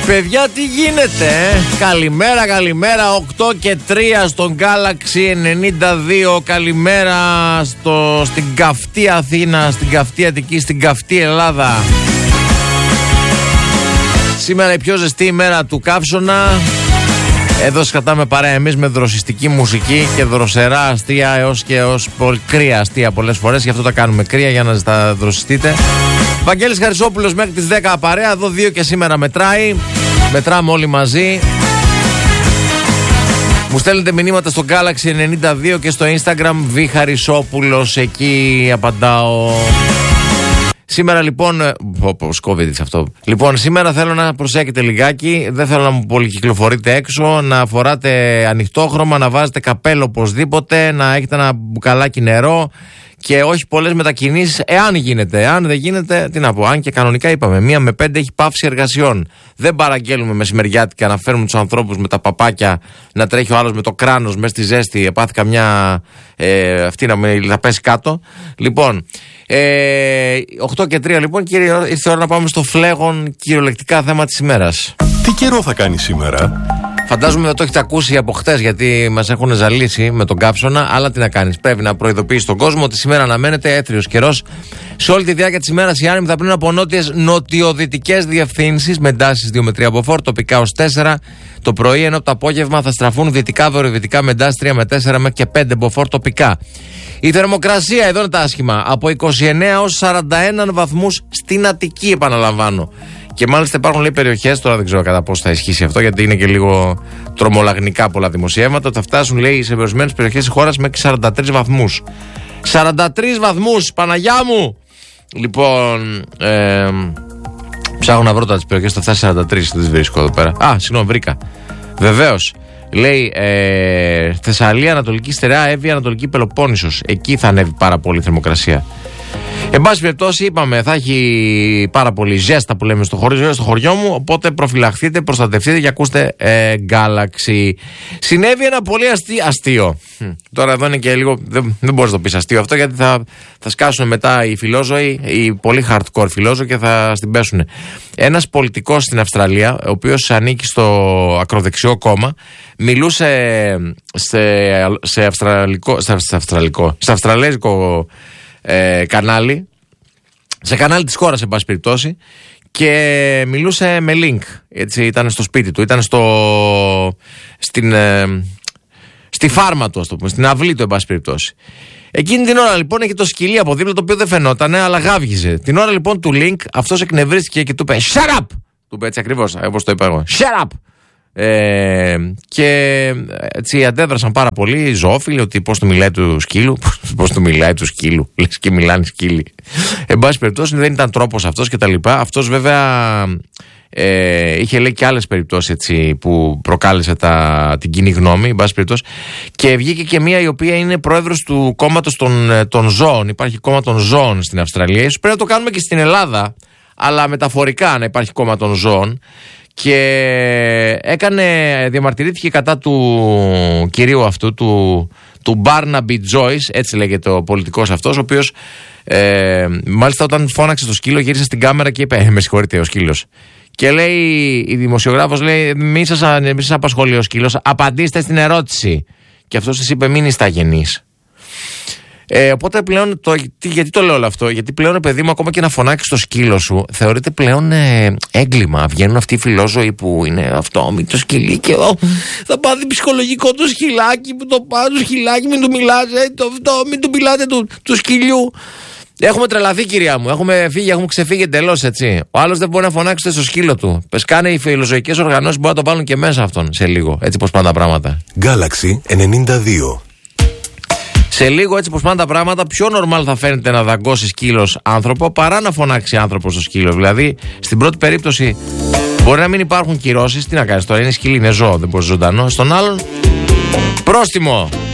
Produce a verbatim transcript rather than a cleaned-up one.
Παιδιά, τι γίνεται, ε? Καλημέρα, καλημέρα. οκτώ και τρία στον Galaxy ενενήντα δύο. Καλημέρα στο, στην καυτή Αθήνα, στην καυτή Αττική, στην καυτή Ελλάδα. Σήμερα η πιο ζεστή ημέρα του καύσωνα. Εδώ σκατάμε παρέα εμείς με δροσιστική μουσική και δροσερά αστεία έως και ως πολύ κρύα αστεία πολλές φορές. Γι' αυτό τα κάνουμε κρύα για να τα δροσιστείτε. Βαγγέλης Χαρισόπουλος μέχρι τις δέκα παρέα. Εδώ δύο και σήμερα μετράει. Μετράμε όλοι μαζί. Μου στέλνετε μηνύματα στο Galaxy ενενήντα δύο και στο Instagram Β Χαρισόπουλος. Εκεί απαντάω. Σήμερα λοιπόν. Πώς κόβεται αυτό. Λοιπόν, σήμερα θέλω να προσέχετε λιγάκι. Δεν θέλω να μου πολυκυκλοφορείτε έξω. Να φοράτε ανοιχτόχρωμα. Να βάζετε καπέλο οπωσδήποτε. Να έχετε ένα μπουκαλάκι νερό. Και όχι πολλές μετακινήσεις, εάν γίνεται. Εάν δεν γίνεται, τι να πω. Αν και κανονικά είπαμε, μία με πέντε έχει πάυση εργασιών. Δεν παραγγέλνουμε μεσημεριάτικα να φέρουμε τους ανθρώπους με τα παπάκια, να τρέχει ο άλλος με το κράνος μέσα στη ζέστη. Επάθη καμιά ε, αυτή να με να πέσει κάτω. Λοιπόν, ε, οκτώ και τρία λοιπόν, κύριε, ήρθε η ώρα να πάμε στο φλέγον κυριολεκτικά θέμα της ημέρας. Τι καιρό θα κάνει σήμερα? Φαντάζομαι ότι το έχετε ακούσει από χτες, γιατί μας έχουν ζαλίσει με τον καύσωνα. Αλλά τι να κάνεις, πρέπει να προειδοποιήσεις τον κόσμο ότι σήμερα αναμένεται έθριος καιρός. Σε όλη τη διάρκεια της ημέρας οι άνεμοι θα πλύνουν από νότιες νοτιοδυτικές διευθύνσεις με εντάσεις δύο με τρία μποφόρ, τοπικά ως τέσσερα το πρωί, ενώ από το απόγευμα θα στραφούν δυτικά βορειοδυτικά με εντάσεις τρία με τέσσερα μέχρι και πέντε μποφόρ τοπικά. Η θερμοκρασία, εδώ είναι τα άσχημα, από είκοσι εννέα ως σαράντα ένα βαθμούς στην Αττική, επαναλαμβάνω. Και μάλιστα υπάρχουν, λέει, περιοχές, τώρα δεν ξέρω κατά πώς θα ισχύσει αυτό, γιατί είναι και λίγο τρομολαγνικά πολλά δημοσιεύματα, ότι θα φτάσουν, λέει, σε ορισμένες περιοχές της χώρας μέχρι σαράντα τρεις βαθμούς. σαράντα τρεις βαθμούς, Παναγιά μου! Λοιπόν, ε, ψάχνω να βρω τώρα τις περιοχές, θα φτάσει σαράντα τρεις, δεν τις βρίσκω εδώ πέρα. Α, συγγνώμη, βρήκα. Βεβαίως. Λέει ε, Θεσσαλία, Ανατολική Στερεά, Εύβοια, Ανατολική Πελοπόννησος. Εκεί θα ανέβει πάρα πολύ η θερμοκρασία. Εν πάση περιπτώσει, είπαμε, θα έχει πάρα πολύ ζέστα που λέμε στο χωριό, στο χωριό μου. Οπότε προφυλαχθείτε, προστατευτείτε και ακούστε ε, Galaxy. Συνέβη ένα πολύ αστείο. αστείο. Τώρα εδώ είναι και λίγο. Δεν, δεν μπορείς να το πεις αστείο αυτό, γιατί θα, θα σκάσουν μετά οι φιλόζωοι, οι πολύ hardcore φιλόζωοι και θα στην πέσουν. Ένας πολιτικός στην Αυστραλία, ο οποίος ανήκει στο ακροδεξιό κόμμα, μιλούσε σε, σε αυστραλικό. Σε, σε αυστραλικό. Σε αυστραλέζικο. Ε, κανάλι, σε κανάλι της χώρας, εν πάση περιπτώσει, και μιλούσε με link. Έτσι, ήταν στο σπίτι του, ήταν στο, στην, ε, στη φάρμα του, ας το πούμε, στην αυλή του, εν πάση περιπτώσει. Εκείνη την ώρα λοιπόν έχει το σκυλί από δίπλα, το οποίο δεν φαινόταν, αλλά γάβγιζε. Την ώρα λοιπόν του link, αυτός εκνευρίστηκε και του είπε shut up! Του είπε έτσι ακριβώς, όπως το είπα εγώ. Shut up! Ε, και έτσι αντέδρασαν πάρα πολύ οι ζωόφιλοι, ότι πώς του μιλάει του σκύλου. Πώς του μιλάει του σκύλου, λες και μιλάνε σκύλοι. Εν πάση περιπτώσει δεν ήταν τρόπος αυτός και τα λοιπά. Αυτός βέβαια ε, είχε, λέει, και άλλες περιπτώσεις, έτσι, που προκάλεσε τα, την κοινή γνώμη, εν πάση περιπτώσει. Και βγήκε και μία η οποία είναι πρόεδρος του κόμματος των, των ζώων. Υπάρχει κόμμα των ζώων στην Αυστραλία. Ίσως πρέπει να το κάνουμε και στην Ελλάδα, αλλά μεταφορικά να υπάρχει κόμμα των ζώων. Και έκανε, διαμαρτυρήθηκε κατά του κυρίου αυτού, του, του Barnaby Joyce, έτσι λέγεται ο πολιτικός αυτός, ο οποίος ε, μάλιστα όταν φώναξε το σκύλο γύρισε στην κάμερα και είπε ε, με συγχωρείτε, ο σκύλος. Και λέει η δημοσιογράφος, λέει, μη σας, μη σας απασχολεί ο σκύλος, απαντήστε στην ερώτηση. Και αυτός της είπε μην είστε αγενείς. Ε, οπότε πλέον, το, γιατί το λέω όλο αυτό, γιατί πλέον, παιδί μου, ακόμα και να φωνάξει το σκύλο σου θεωρείται πλέον ε, έγκλημα. Βγαίνουν αυτοί οι φιλόζωοι που είναι αυτό, μην το σκυλί και ο, θα πάθει ψυχολογικό το σκυλάκι που το πάει, το σκυλάκι, μην του μιλάτε, το, το, μην του μιλάτε του, του σκυλιού. Έχουμε τρελαθεί, κυρία μου. Έχουμε φύγει, έχουμε ξεφύγει εντελώς, έτσι. Ο άλλος δεν μπορεί να φωνάξει στο σκύλο του. Πες, κάνε οι φιλοζωικές οργανώσεις, μπορεί να το βάλουν και μέσα αυτόν σε λίγο. Έτσι πως πάνε τα πράγματα. Galaxy ενενήντα δύο. Σε λίγο, έτσι πως πάνε τα πράγματα, πιο normal θα φαίνεται να δαγκώσει σκύλος άνθρωπο παρά να φωνάξει άνθρωπο στο σκύλο. Δηλαδή, στην πρώτη περίπτωση μπορεί να μην υπάρχουν κυρώσεις. Τι να κάνεις τώρα, είναι σκύλι, είναι ζώο, δεν μπορεί ζωντανό. Στον άλλον, πρόστιμο.